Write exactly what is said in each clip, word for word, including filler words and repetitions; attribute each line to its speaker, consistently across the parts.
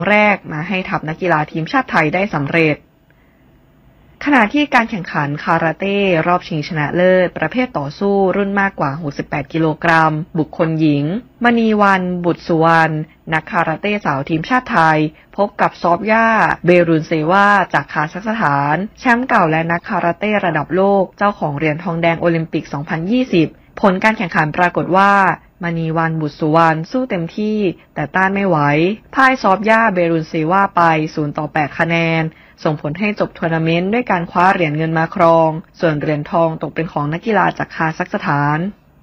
Speaker 1: แรกมาให้ทัพนักกีฬาทีมชาติไทยได้สำเร็จขณะที่การแข่งขันคาราเต้รอบชิงชนะเลิศประเภทต่อสู้รุ่นมากกว่าหกสิบแปดกิโลกรัมบุคคลหญิงมณีวรรณบุตรสุวรรณนักคาราเต้สาวทีมชาติไทยพบกับซอฟย่าเบรุนเซวาจากคาซัคสถานแชมป์เก่าและนักคาราเต้ระดับโลกเจ้าของเหรียญทองแดงโอลิมปิกสองพันยี่สิบผลการแข่งขันปรากฏว่ามณีวรรณบุตรสุวรรณสู้เต็มที่แต่ต้านไม่ไหวพ่ายซอฟย่าเบรุนเซวาไปศูนย์ต่อแปดคะแนนส่งผลให้จบทัวร์นาเมนต์ด้วยการคว้าเหรียญเงินมาครองส่วนเหรียญทองตกเป็นของนักกีฬาจากคาซัคสถาน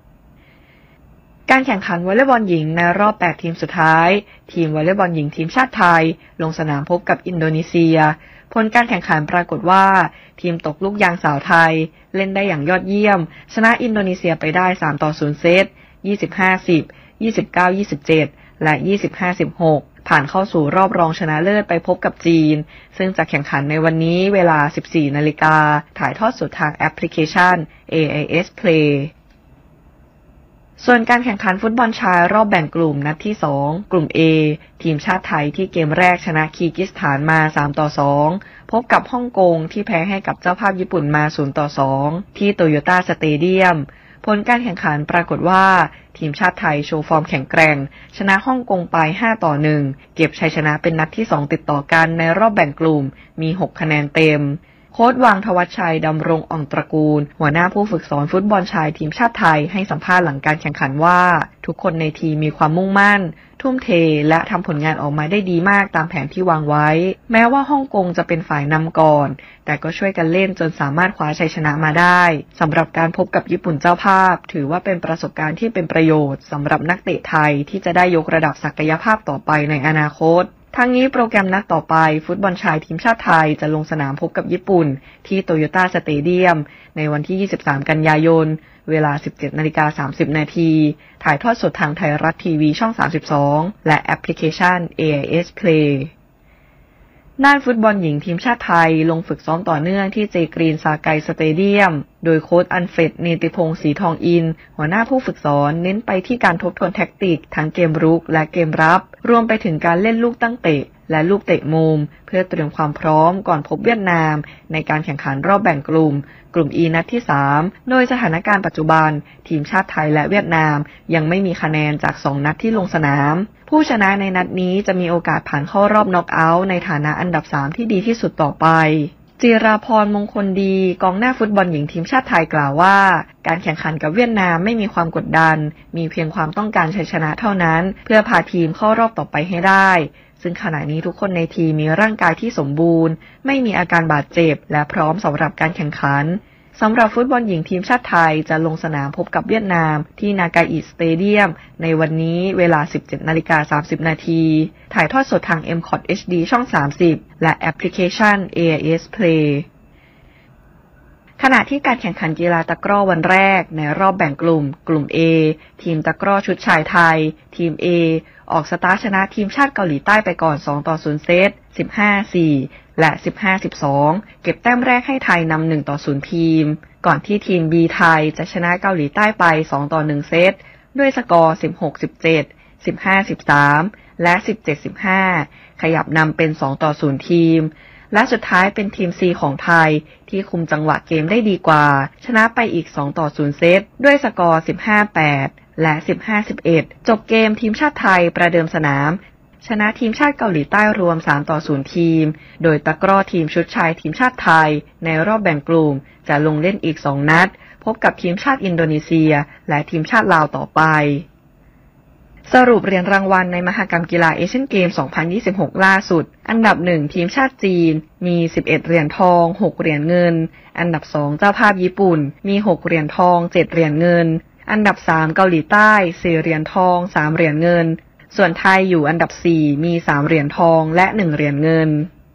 Speaker 1: การแข่งขันวอลเลย์บอลหญิงในรอบแปดทีมสุดท้ายทีมวอลเลย์บอลหญิงทีมชาติไทยลงสนามพบกับอินโดนีเซียผลการแข่งขันปรากฏว่าทีมตกลูกยางสาวไทยเล่นได้อย่างยอดเยี่ยมชนะอินโดนีเซียไปได้สามต่อศูนย์เซต ยี่สิบห้า สิบ ยี่สิบเก้า ยี่สิบเจ็ด และ ยี่สิบห้า สิบหก ผ่านเข้าสู่รอบรองชนะเลิศไปพบกับจีนซึ่งจะแข่งขันในวันนี้เวลา สิบสี่นาฬิกาถ่ายทอดสดทางแอปพลิเคชัน เอ ไอ เอส Play ส่วนการแข่งขันฟุตบอลชายรอบแบ่งกลุ่มนัดที่สองกลุ่ม A ทีมชาติไทยที่เกมแรกชนะคีร์กิสถานมาสามต่อสองพบกับฮ่องกงที่แพ้ให้กับเจ้าภาพญี่ปุ่นมาศูนย์ต่อสองที่โตโยต้าสเตเดียมผลการแข่งขันปรากฏว่าทีมชาติไทยโชว์ฟอร์มแข็งแกร่งชนะฮ่องกงไปห้าต่อหนึ่งเก็บชัยชนะเป็นนัดที่สองติดต่อกันในรอบแบ่งกลุ่มมีหกคะแนนเต็มโค้ชวังธวัชชัยดำรงอ่องตระกูลหัวหน้าผู้ฝึกสอนฟุตบอลชายทีมชาติไทยให้สัมภาษณ์หลังการแข่งขันว่าทุกคนในทีมมีความมุ่งมั่นทุ่มเทและทำผลงานออกมาได้ดีมากตามแผนที่วางไว้แม้ว่าฮ่องกงจะเป็นฝ่ายนำก่อนแต่ก็ช่วยกันเล่นจนสามารถคว้าชัยชนะมาได้สำหรับการพบกับญี่ปุ่นเจ้าภาพถือว่าเป็นประสบการณ์ที่เป็นประโยชน์สำหรับนักเตะไทยที่จะได้ยกระดับศักยภาพต่อไปในอนาคตทั้งนี้โปรแกรมนัดต่อไปฟุตบอลชายทีมชาติไทยจะลงสนามพบกับญี่ปุ่นที่โตโยต้าสเตเดียมในวันที่ยี่สิบสามกันยายนเวลา สิบเจ็ดนาฬิกาสามสิบนาทีถ่ายทอดสดทางไทยรัฐทีวีช่องสามสิบสองและแอปพลิเคชัน เอ ไอ เอส Play ด้านฟุตบอลหญิงทีมชาติไทยลงฝึกซ้อมต่อเนื่องที่เจกรีนซาไกสเตเดียมโดยโค้ชอันเฟรดเนติพงศ์ศรีทองอินหัวหน้าผู้ฝึกสอนเน้นไปที่การทบทวนแท็กติกทั้งเกมรุกและเกมรับรวมไปถึงการเล่นลูกตั้งเตะและลูกเตะมุมเพื่อเตรียมความพร้อมก่อนพบเวียดนามในการแข่งขันรอบแบ่งกลุ่มกลุ่ม E นัดที่สามโดยสถานการณ์ปัจจุบันทีมชาติไทยและเวียดนามยังไม่มีคะแนนจากสองนัดที่ลงสนามผู้ชนะในนัดนี้จะมีโอกาสผ่านเข้ารอบน็อกเอาท์ในฐานะอันดับสามที่ดีที่สุดต่อไปจิราพรมงคลดีกองหน้าฟุตบอลหญิงทีมชาติไทยกล่าวว่าการแข่งขันกับเวียดนามไม่มีความกดดันมีเพียงความต้องการชัยชนะเท่านั้นเพื่อพาทีมเข้ารอบต่อไปให้ได้ซึ่งขณะนี้ทุกคนในทีมมีร่างกายที่สมบูรณ์ไม่มีอาการบาดเจ็บและพร้อมสำหรับการแข่งขันสำหรับฟุตบอลหญิงทีมชาติไทยจะลงสนามพบกับเวียดนามที่นากาอิสเตเดียมในวันนี้เวลา สิบเจ็ดนาฬิกาสามสิบนาทีถ่ายทอดสดทาง เอ็ม คอท เอช ดี ช่องสามสิบและแอปพลิเคชัน เอ ไอ เอส Play ขณะที่การแข่งขันกีฬาตะกร้อวันแรกในรอบแบ่งกลุ่มกลุ่ม A ทีมตะกร้อชุดชายไทยทีม A ออกสตาร์ทชนะทีมชาติเกาหลีใต้ไปก่อนสองต่อศูนย์เซต สิบห้า สี่ และ สิบห้า สิบสอง เก็บแต้มแรกให้ไทยนำหนึ่งต่อศูนย์ทีมก่อนที่ทีม B ไทยจะชนะเกาหลีใต้ไปสองต่อหนึ่งเซตด้วยสกอร์ สิบหก สิบเจ็ด สิบห้า สิบสาม และ สิบเจ็ด สิบห้า ขยับนำเป็นสองต่อศูนย์ทีมและสุดท้ายเป็นทีม C ของไทยที่คุมจังหวะเกมได้ดีกว่าชนะไปอีกสองต่อศูนย์เซตด้วยสกอร์ สิบห้า แปด และ สิบห้า สิบเอ็ด จบเกมทีมชาติไทยประเดิมสนามชนะทีมชาติเกาหลีใต้รวมสามต่อศูนย์ทีมโดยตะกร้อทีมชุดชายทีมชาติไทยในรอบแบ่งกลุ่มจะลงเล่นอีกสองนัดพบกับทีมชาติอินโดนีเซียและทีมชาติลาวต่อไปสรุปเหรียญรางวัลในมหกรรมกีฬาเอเชียนเกมสองพันยี่สิบหกล่าสุดอันดับหนึ่งทีมชาติจีนมีสิบเอ็ดเหรียญทองหกเหรียญเงินอันดับสองเจ้าภาพญี่ปุ่นมีหกเหรียญทองเจ็ดเหรียญเงินอันดับสามเกาหลีใต้สี่เหรียญทองสามเหรียญเงินส่วนไทยอยู่อันดับสี่มีสามเหรียญทองและหนึ่งเหรียญเงิน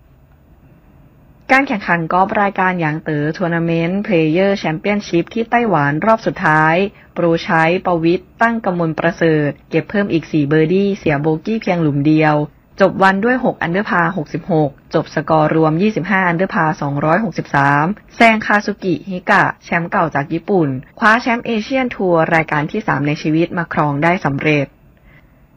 Speaker 1: การแข่งขันกอล์ฟรายการหยางเต๋อทัวร์นาเมนต์เพลเยอร์แชมเปี้ยนชิพที่ไต้หวันรอบสุดท้ายโปรใช้ปวิทย์ตั้งกมลประเสริฐเก็บเพิ่มอีกสี่เบอร์ดี้เสียโบกี้เพียงหลุมเดียวจบวันด้วยหกอันเดอร์พาร์หกสิบหกจบสกอร์รวมยี่สิบห้าอันเดอร์พาร์สองร้อยหกสิบสามแซงคาซุกิฮิกะแชมป์เก่าจากญี่ปุ่นคว้าแชมป์เอเชียนทัวร์รายการที่สามในชีวิตมาครองได้สำเร็จ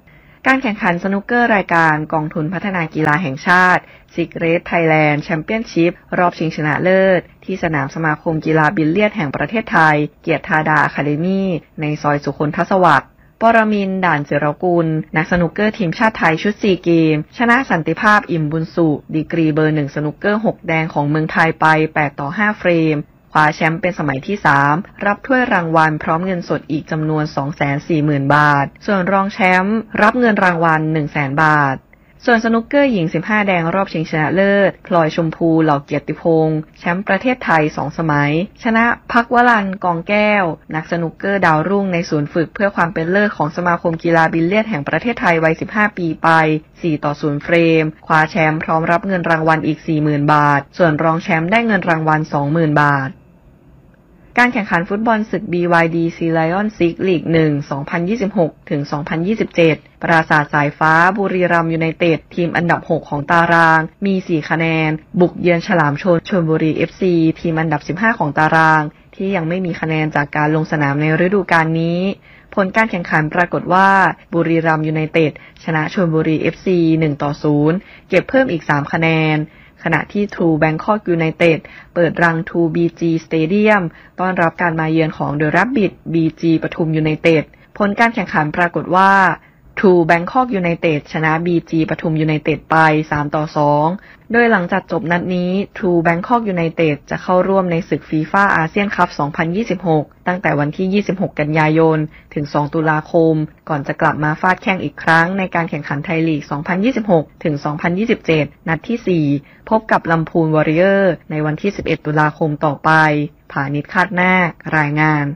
Speaker 1: การแข่งขันสนุกเกอร์รายการกองทุนพัฒนากีฬาแห่งชาติ Secret Thailand Championship รอบชิงชนะเลิศที่สนามสมาคมกีฬาบิลเลียดแห่งประเทศไทยเกียรติธาดาอะคาเดมี่ในซอยสุคนทศวรรษปรมินทร์ ด่านเจรกุลนักสนุกเกอร์ทีมชาติไทยชุดซีเกมชนะสันติภาพอิ่มบุญสุดีกรีเบอร์หนึ่งสนุกเกอร์หกแดงของเมืองไทยไปแปดต่อห้าเฟรมคว้าแชมป์เป็นสมัยที่สามรับถ้วยรางวัลพร้อมเงินสดอีกจำนวน สองแสนสี่หมื่น บาทส่วนรองแชมป์รับเงินรางวัล หนึ่งแสน บาทส่วนสนุกเกอร์หญิงสิบห้าแดงรอบชิงชนะเลิศพลอยชมพูเหล่าเกียรติพงษ์แชมป์ประเทศไทยสองสมัยชนะภักวรันท์ กองแก้วนักสนุกเกอร์ดาวรุ่งในศูนย์ฝึกเพื่อความเป็นเลิศของสมาคมกีฬาบิลเลียดแห่งประเทศไทยวัยสิบห้าปีไปสี่ต่อศูนย์เฟรมคว้าแชมป์พร้อมรับเงินรางวัลอีก สี่หมื่น บาทส่วนรองแชมป์ได้เงินรางวัล สองหมื่น บาทการแข่งขันฟุตบอลศึก บี วาย ดี Sea Lions League ลีกหนึ่ง สองพันยี่สิบหก ถึง สองพันยี่สิบเจ็ด ปราสาทสายฟ้าบุรีรัมย์ยูไนเต็ดทีมอันดับหกของตารางมีสี่คะแนนบุกเยือนฉลามชลชลบุรี เอฟ ซี ทีมอันดับสิบห้าของตารางที่ยังไม่มีคะแนนจากการลงสนามในฤดูกาลนี้ผลการแข่งขันปรากฏว่าบุรีรัมย์ยูไนเต็ดชนะชลบุรี เอฟ ซี หนึ่งต่อศูนย์เก็บเพิ่มอีกสามคะแนนขณะที่ True Bangkok United เปิดรัง True บี จี Stadium ต้อนรับการมาเยือนของ The Rabbit บี จี ปทุมยูไนเต็ดผลการแข่งขันปรากฏว่า True Bangkok United ชนะ บี จี ปทุมยูไนเต็ดไปสามต่อสองโดยหลังจากจบนัดนี้ True Bangkok United จะเข้าร่วมในศึก FIFA อาเซียนคัพ สองพันยี่สิบหก ตั้งแต่วันที่ ยี่สิบหก กันยายน ถึง สองตุลาคม ก่อนจะกลับมาฟาดแข่งอีกครั้งในการแข่งขันไทยลีก สองพันยี่สิบหก ถึง สองพันยี่สิบเจ็ด นัดที่ สี่ พบกับลำพูนวอริเออร์ในวันที่ สิบเอ็ด ตุลาคมต่อไปผานิช คาดนาครายงาน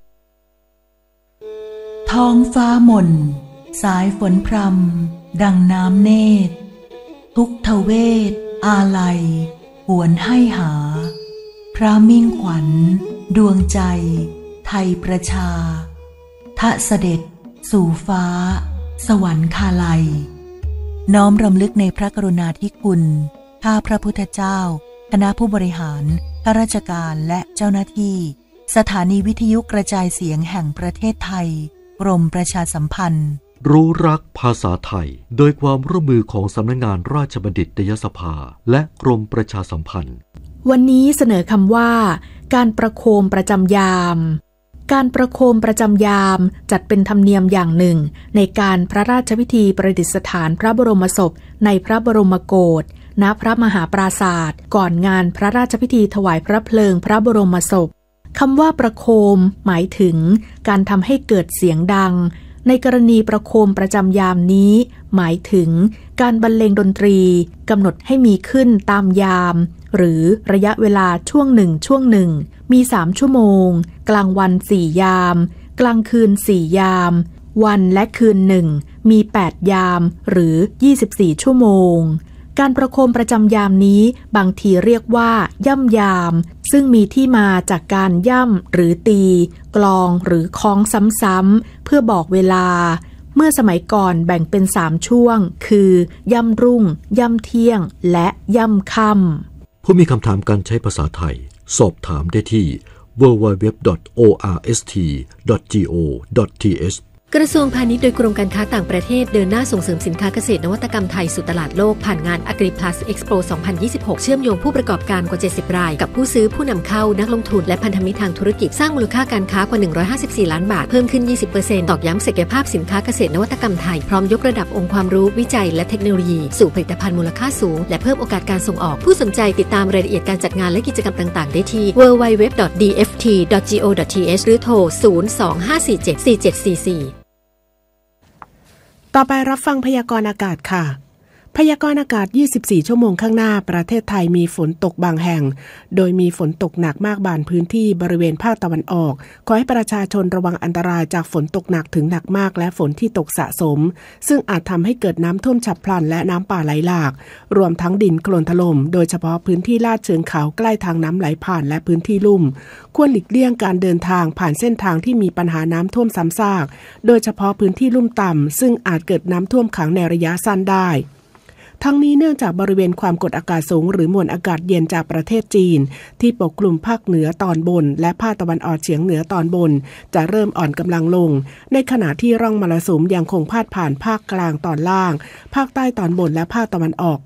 Speaker 2: ท้องฟ้ามนสายฝนพรำดังน้ำเนตรทุกทเวทอาลัยหวนให้หาพระมิ่งขวัญดวงใจไทยประชาทะเสด็จสู่ฟ้าสวรรคาลัยน้อมรำลึกในพระกรุณาธิคุณข้าพระพุทธเจ้าคณะผู้บริหารข้าราชการและเจ้าหน้าที่สถานีวิทยุกระจายเสียงแห่งประเทศไทยกรมประชาสัมพันธ์
Speaker 3: รู้รักภาษาไทยโดยความร่วมมือของสำนักงานราชบัณฑิตยสภาและกรมประชาสัมพันธ์
Speaker 4: วันนี้เสนอคำว่าการประโคมประจำยามการประโคมประจำยามจัดเป็นธรรมเนียมอย่างหนึ่งในการพระราชพิธีประดิษฐานพระบรมศพในพระบรมโกศณพระมหาปราสาทก่อนงานพระราชพิธีถวายพระเพลิงพระบรมศพคำว่าประโคมหมายถึงการทำให้เกิดเสียงดังในกรณีประโคมประจำยามนี้หมายถึงการบรรเลงดนตรีกำหนดให้มีขึ้นตามยามหรือระยะเวลาช่วงหนึ่งช่วงหนึ่งมีสามชั่วโมงกลางวันสี่ยามกลางคืนสี่ยามวันและคืนหนึ่งมีแปดยามหรือยี่สิบสี่ชั่วโมงการประโคมประจำยามนี้บางทีเรียกว่าย่ำยามซึ่งมีที่มาจากการย่ำหรือตีกลองหรือคล้องซ้ำๆเพื่อบอกเวลาเมื่อสมัยก่อนแบ่งเป็นสามช่วงคือย่ำรุ่งย่ำเที่ยงและย่ำค่ำ
Speaker 3: ผู้มีคำถามการใช้ภาษาไทยสอบถามได้ที่ ดับเบิลยู ดับเบิลยู ดับเบิลยู ดอท โอ อาร์ เอส ที ดอท จี โอ ดอท ที เอช
Speaker 5: กระทรวงพาณิชย์โดยกรมการค้าต่างประเทศเดินหน้าส่งเสริมสินค้าเกษตรนวัตกรรมไทยสู่ตลาดโลกผ่านงาน AgriPlus Expo สองพันยี่สิบหก เชื่อมโยงผู้ประกอบการกว่าเจ็ดสิบรายกับผู้ซื้อผู้นำเข้านักลงทุนและพันธมิตรทางธุรกิจสร้างมูลค่าการค้ากว่าหนึ่งร้อยห้าสิบสี่ล้านบาทเพิ่มขึ้น ยี่สิบเปอร์เซ็นต์ ตอกย้ำศักยภาพสินค้าเกษตรนวัตกรรมไทยพร้อมยกระดับองค์ความรู้วิจัยและเทคโนโลยีสู่ผลิตภัณฑ์มูลค่าสูงและเพิ่มโอกาสการส่งออกผู้สนใจติดตามรายละเอียดการจัดงานและกิจกรรมต่างๆได้ที่ ดับเบิลยู ดับเบิลยู ดับเบิลยู ดอท ดี เอฟ ที ดอท จี โอ ดอท ที เอช หรือโทรศูนย์ สอง ห้า สี่ เจ็ด สี่ เจ็ด สี่ สี่
Speaker 6: ต่อไปรับฟังพยากรณ์อากาศค่ะพยากรณ์อากาศยี่สิบสี่ชั่วโมงข้างหน้าประเทศไทยมีฝนตกบางแห่งโดยมีฝนตกหนักมากบางพื้นที่บริเวณภาคตะวันออกขอให้ประชาชนระวังอันตรายจากฝนตกหนักถึงหนักมากและฝนที่ตกสะสมซึ่งอาจทำให้เกิดน้ำท่วมฉับพลันและน้ำป่าไหลหลากรวมทั้งดินโคลนถล่มโดยเฉพาะพื้นที่ลาดเชิงเขาใกล้ทางน้ำไหลผ่านและพื้นที่ลุ่มควรหลีกเลี่ยงการเดินทางผ่านเส้นทางที่มีปัญหาน้ำท่วมซ้ำซากโดยเฉพาะพื้นที่ลุ่มต่ำซึ่งอาจเกิดน้ำท่วมขังในระยะสั้นได้ทั้งนี้เนื่องจากบริเวณความกดอากาศสูงหรือมวลอากาศเย็นจากประเทศจีนที่ปกคลุมภาคเหนือตอนบนและภาคตะวันออกเฉียงเหนือตอนบนจะเริ่มอ่อนกำลังลงในขณะที่ร่องมรสุมยังคงพาดผ่านภาคกลางตอนล่างภาคใต้ตอนบนและภาคตะวันออก